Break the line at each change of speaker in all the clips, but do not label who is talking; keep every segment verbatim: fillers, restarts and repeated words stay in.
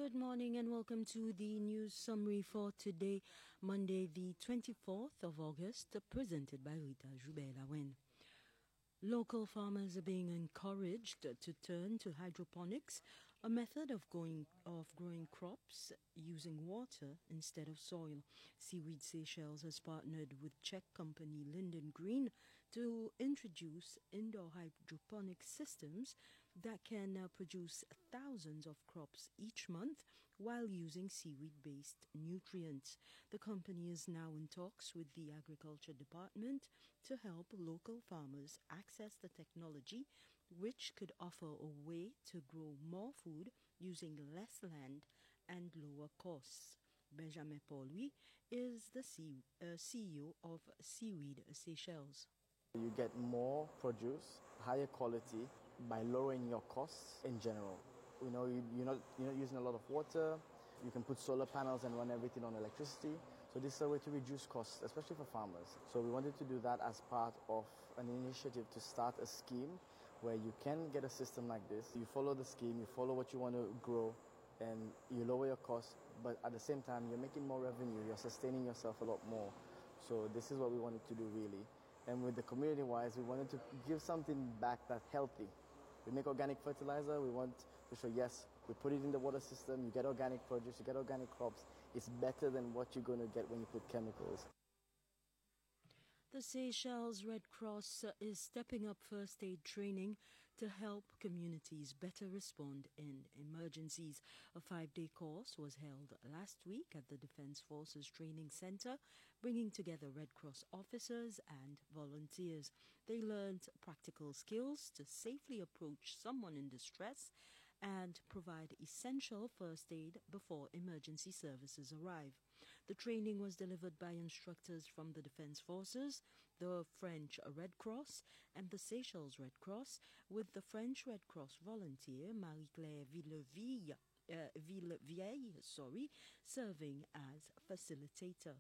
Good morning and welcome to the news summary for today, Monday, the twenty-fourth of August, presented by Rita Joubert-Lawen. Local farmers are being encouraged to turn to hydroponics, a method of growing, of growing crops using water instead of soil. Seaweed Seychelles has partnered with Czech company Linden Green to introduce indoor hydroponic systems that can uh, produce thousands of crops each month while using seaweed-based nutrients. The company is now in talks with the Agriculture Department to help local farmers access the technology, which could offer a way to grow more food using less land and lower costs. Benjamin Paul-Louis is the C- uh, C E O of Seaweed Seychelles.
You get more produce, higher quality by lowering your costs in general. You know, you, you're not you're not using a lot of water. You can put solar panels and run everything on electricity. So this is a way to reduce costs, especially for farmers. So we wanted to do that as part of an initiative to start a scheme where you can get a system like this. You follow the scheme, you follow what you want to grow, and you lower your costs, but at the same time, you're making more revenue, you're sustaining yourself a lot more. So this is what we wanted to do, really. And with the community-wise, we wanted to give something back that's healthy. We make organic fertilizer. We want to show, yes, we put it in the water system. You get organic produce, you get organic crops. It's better than what you're going to get when you put chemicals.
The Seychelles Red Cross uh, is stepping up first aid training to help communities better respond in emergencies. A five-day course was held last week at the Defense Forces Training Center, bringing together Red Cross officers and volunteers. They learned practical skills to safely approach someone in distress and provide essential first aid before emergency services arrive. The training was delivered by instructors from the Defense Forces, the French Red Cross, and the Seychelles Red Cross, with the French Red Cross volunteer Marie-Claire Villeville, uh, Villevieille, sorry, serving as facilitator.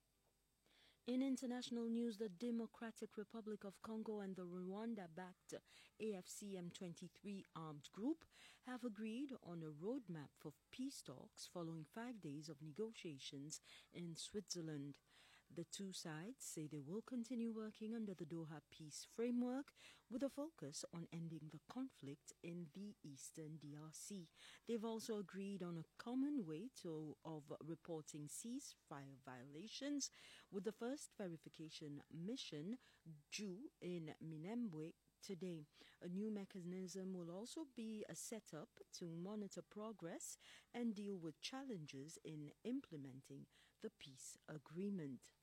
In international news, the Democratic Republic of Congo and the Rwanda-backed A F C M twenty-three armed group have agreed on a roadmap for peace talks following five days of negotiations in Switzerland. The two sides say they will continue working under the Doha Peace Framework with a focus on ending the conflict in the eastern D R C. They've also agreed on a common way to, of reporting ceasefire violations, with the first verification mission due in Minembwe today. A new mechanism will also be a setup to monitor progress and deal with challenges in implementing the peace agreement.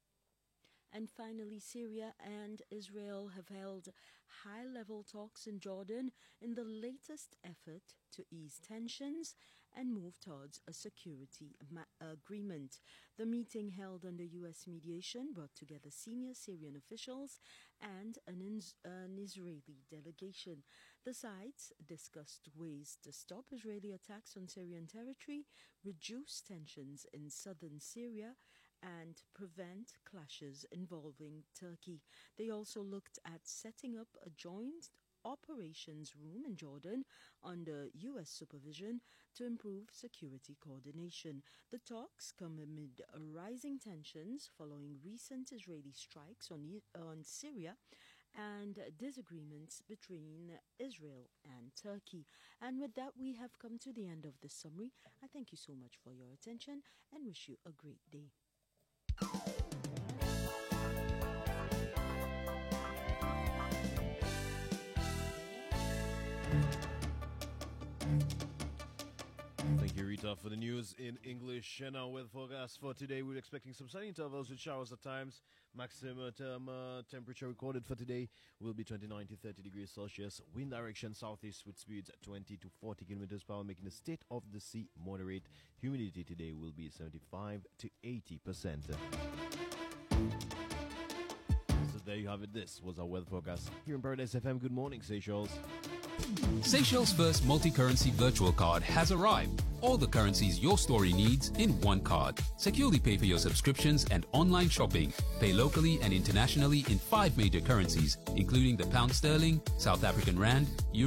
And finally, Syria and Israel have held high-level talks in Jordan in the latest effort to ease tensions and move towards a security ma- agreement. The meeting, held under U S mediation, brought together senior Syrian officials and an, ins- an Israeli delegation. The sides discussed ways to stop Israeli attacks on Syrian territory, reduce tensions in southern Syria, and prevent clashes involving Turkey. They also looked at setting up a joint operations room in Jordan under U S supervision to improve security coordination. The talks come amid rising tensions following recent Israeli strikes on, on Syria and disagreements between Israel and Turkey. And with that, we have come to the end of this summary. I thank you so much for your attention and wish you a great day.
Thank you, Rita, for the news in English. And our weather forecast for today, we're expecting some sunny intervals with showers at times. Maximum term, uh, temperature recorded for today will be twenty-nine to thirty degrees Celsius. Wind direction southeast with speeds twenty to forty kilometers per hour, making the state of the sea moderate. Humidity today will be seventy-five to eighty percent. So there you have it. This was our weather forecast here in Paradise F M. Good morning, Seychelles.
Seychelles' first multi-currency virtual card has arrived. All the currencies your story needs in one card. Securely pay for your subscriptions and online shopping. Pay locally and internationally in five major currencies, including the pound sterling, South African rand,